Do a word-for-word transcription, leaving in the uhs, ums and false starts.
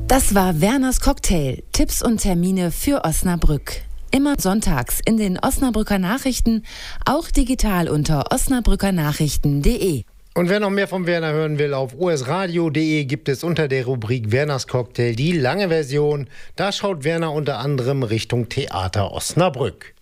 Das war Werners Cocktail. Tipps und Termine für Osnabrück. Immer sonntags in den Osnabrücker Nachrichten, auch digital unter osnabrückernachrichten punkt de. Und wer noch mehr vom Werner hören will, auf osradio punkt de gibt es unter der Rubrik Werners Cocktail die lange Version. Da schaut Werner unter anderem Richtung Theater Osnabrück.